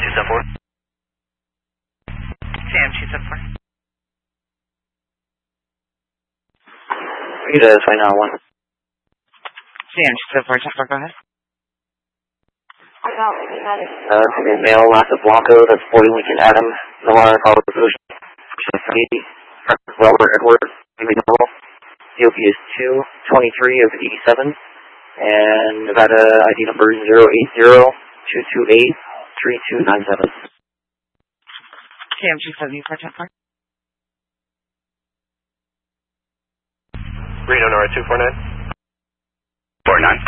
274. CM 274. Rita is right now, 1. CM 274, go ahead. Male, Lassa Blanco, that's 40 Lincoln Adam, Noir, Power Solution, 80, Robert Edward, DOP is 223 of 87, and Nevada ID number 080-228-3297. CM 274. Reno, Nora 249. 49.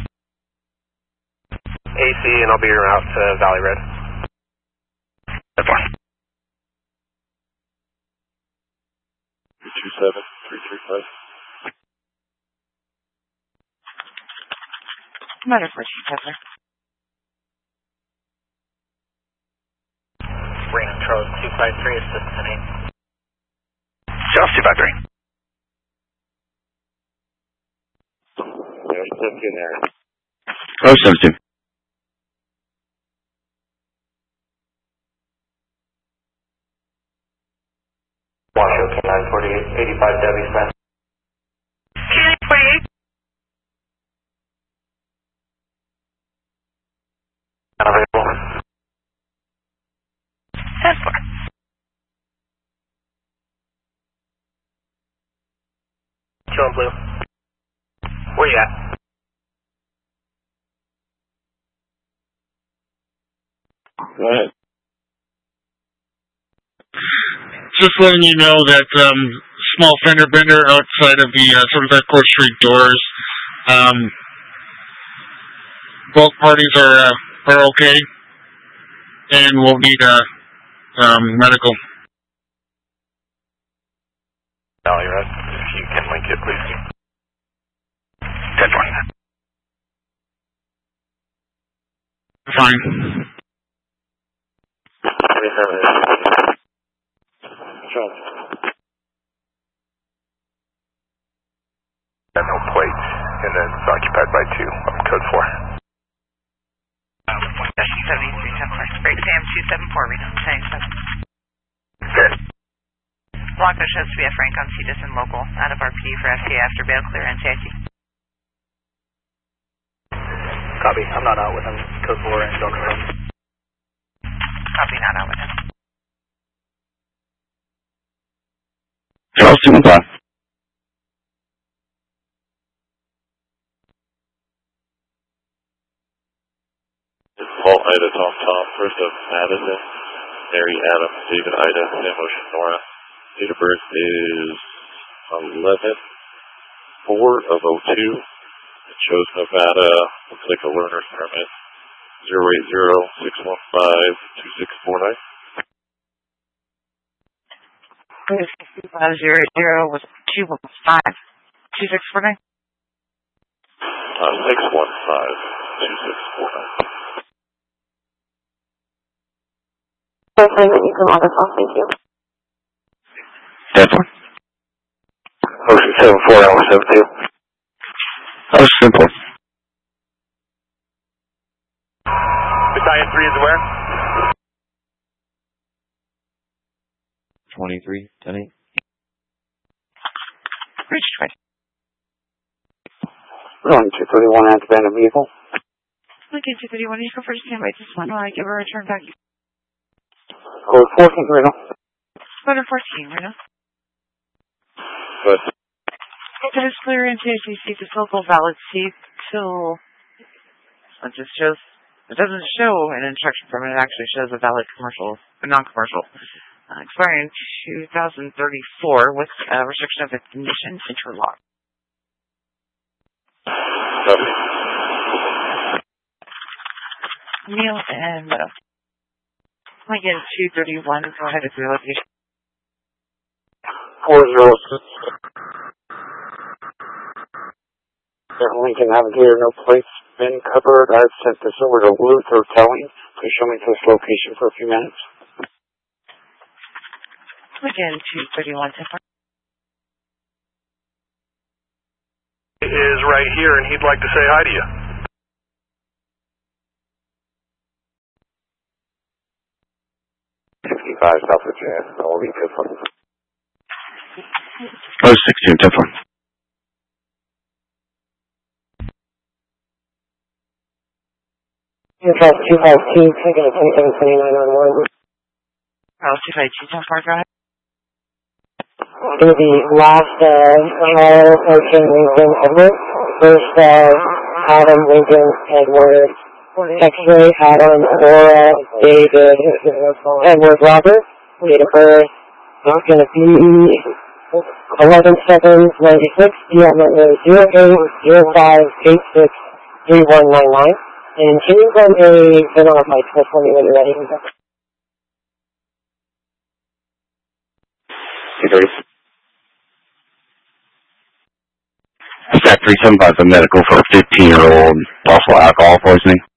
AC, and I'll be en route to Valley Red. That's fine. 27335. Matter 14, Kessler. Reno, Charles 253, assistant 8. Charles 253. There's 17 there. Oh, 17. Washington, 948, 85 Debbie Smith. K-48. Not available. 10-4. Two on blue. Where you at? Go ahead. Just letting you know that small fender bender outside of the Sunset Court Street doors. Both parties are okay, and we'll need medical. Valley Red, if you can link it, please. 10-1. Fine. 27. Charles. Got no plate, and then it's occupied by 2. I'm code 4. 73, 10-4. Great, CM 274, Reno, 97. Good. Blanco shows to be a Frank on CDIS and local, out of RP for FTA after bail clear NCIC. Copy. I'm not out with him. Code 4 and don't confirm. Copy, not out with him. Charles 215. Paul Ida Tom Tom, first of Madison, Mary Adams, David Ida, Sam Ocean Nora. Date of birth is 11/4 of 02. It shows Nevada, looks like a learner's permit. 080-615-2649. 500 was 215. 2649. 615-2649. Okay, you can log us off, thank you. That's one. Ocean 74, Hour 72. That was simple. Battalion 3 is where? 23, 10-8. Reach 20. Going 231 at the abandoned vehicle. Okay, 231, you go first standby. Just one while I give her a return back. Code 14, Reno. Letter 14, Reno. But It is clear in CICC to local valid seat till it just shows. It doesn't show an instruction permit. It actually shows a valid commercial, a non-commercial, expiring 2034 with restriction of ignition interlock. Neil and again 231. Go ahead with your location. 406. Lincoln Navigator, no plates been covered. I've sent this over to Luther Towing. Please show me to this location for a few minutes. Again 231. Is right here, and he'd like to say hi to you. South Virginia. That will be good for you. Oh, 16, 10 4. Uniform 252, taking a 2729 on 1. I'll see if I teach how far, go ahead. Going to be last, Ocean, Lincoln, Edward. First, Adam, Lincoln, Edward. X-ray, Adam, Laura, David, Edward, Robert. Date of birth, not going to be 11/7/96. DL number 0805863199. And can you run a pin on my twist for me when you're ready? 230. Stack 375, the medical for a 15-year-old possible alcohol poisoning.